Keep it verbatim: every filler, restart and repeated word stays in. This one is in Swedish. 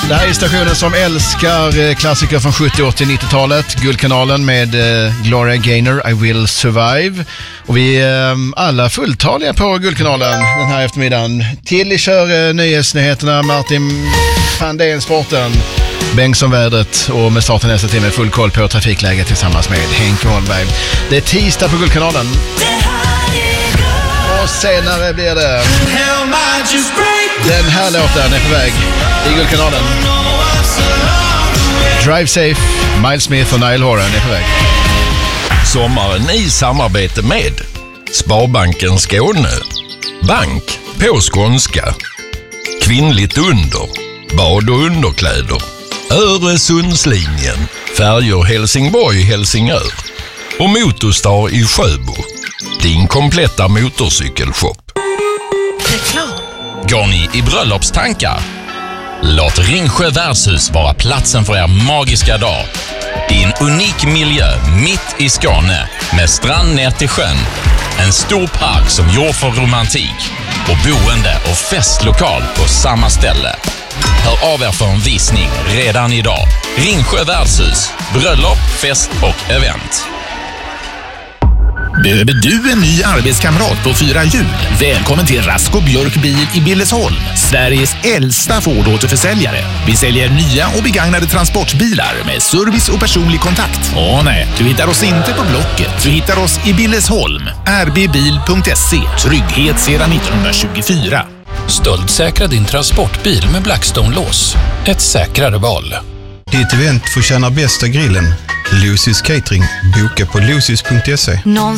Det här är stationen som älskar klassiker från sjuttio, åttio, nittiotalet. Guldkanalen med Gloria Gaynor, I Will Survive. Och vi är alla fulltaliga på Guldkanalen den här eftermiddagen. Tilly kör nyhetsnyheterna, Martin Pandén sporten, Bengtsson vädret och med starten nästa timme full koll på trafikläget tillsammans med Henke Holmberg. Det är tisdag på Guldkanalen. Och senare blir det den här låten är på väg i Guldkanalen. Drive Safe, Miles Smith och Niall Horan är på väg. Sommaren i samarbete med Sparbanken Skåne, bank på skånska, kvinnligt under, bad och underkläder, Öresundslinjen, färjor Helsingborg-Helsingör och Motorstar i Sjöbo, din kompletta motorcykelshop. Reklam. Går ni i bröllopstankar? Låt Ringsjö värdshus vara platsen för er magiska dag. I en unik miljö mitt i Skåne med strand ner till sjön, en stor park som gjord för romantik och boende och festlokal på samma ställe. Hör av er för en visning redan idag. Ringsjö värdshus, bröllop, fest och event. Behöver du en ny arbetskamrat på fyra hjul? Välkommen till Rasko Björk Bil i Billesholm, Sveriges äldsta Ford-återförsäljare. Vi säljer nya och begagnade transportbilar med service och personlig kontakt. Åh nej, du hittar oss inte på Blocket. Du hittar oss i Billesholm. r b bil punkt se. Trygghet sedan nittonhundratjugofyra. Stöldsäkra din transportbil med Blackstone-lås. Ett säkrare val. Ditt event får tjäna bästa grillen. Lucy's Catering. Boka på lucis punkt se.